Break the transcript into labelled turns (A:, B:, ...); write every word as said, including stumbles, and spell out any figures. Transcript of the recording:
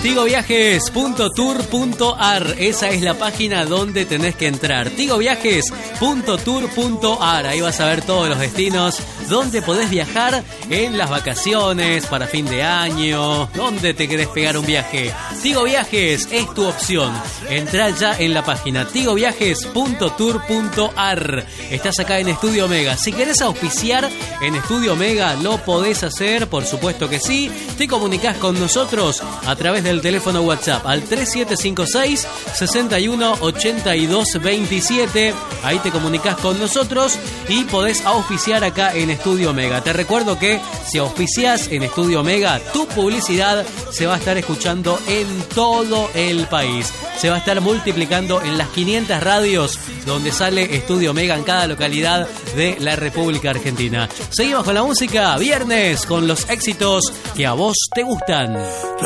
A: tigo viajes punto tour punto ar, esa es la página donde tenés que entrar. tigo viajes punto tour punto ar, ahí vas a ver todos los destinos donde podés viajar en las vacaciones, para fin de año, donde te querés pegar un viaje. Tigo Viajes es tu opción. Entrá ya en la página tigo viajes punto tour punto ar. Estás acá en Estudio Omega. Si querés auspiciar en Estudio Omega, lo podés hacer, por supuesto que sí. Te comunicás con nosotros a través del teléfono WhatsApp al tres siete cinco seis, seis uno ocho dos dos siete. Ahí te comunicás con nosotros y podés auspiciar acá en Estudio Omega. Te recuerdo que si auspiciás en Estudio Omega, tu publicidad se va a estar escuchando en todo el país. Se va a estar multiplicando en las quinientas radios donde sale Estudio Omega en cada localidad de la República Argentina. Seguimos con la música, viernes, con los éxitos que a vos te gustan.